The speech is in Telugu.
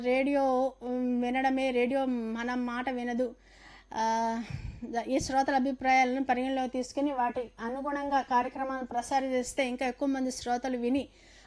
రేడియో వినడమే, రేడియో మన మాట వినదు. ఈ శ్రోతల అభిప్రాయాలను పరిగణలోకి తీసుకుని వాటి అనుగుణంగా కార్యక్రమాలను ప్రసారం చేస్తే ఇంకా ఎక్కువ మంది శ్రోతలు విని